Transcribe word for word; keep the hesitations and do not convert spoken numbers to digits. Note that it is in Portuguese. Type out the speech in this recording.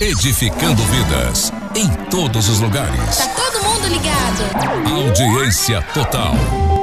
edificando vidas em todos os lugares. Tá todo mundo ligado. Audiência total.